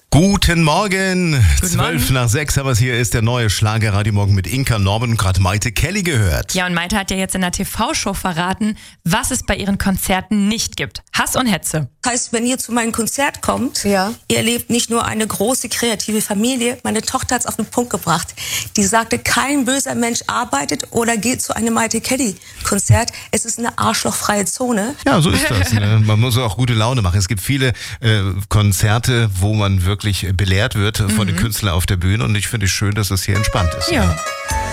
Guten Morgen. Guten 12 nach 6, aber es hier ist der neue Schlager Radio Morgen mit Inka Norman und gerade Maite Kelly gehört. Ja, und Maite hat ja jetzt in der TV-Show verraten, was es bei ihren Konzerten nicht gibt. Hass und Hetze. Heißt, wenn ihr zu meinem Konzert kommt, Ja. ihr erlebt nicht nur eine große kreative Familie. Meine Tochter hat es auf den Punkt gebracht. Die sagte, kein böser Mensch arbeitet oder geht zu einem Maite Kelly Konzert. Es ist eine arschlochfreie Zone. Ja, so ist das. Ne? Man muss auch gute Laune machen. Es gibt viele Konzerte, wo man wirklich belehrt wird von den Künstlern auf der Bühne und ich finde es schön, dass es hier entspannt ist. Ja.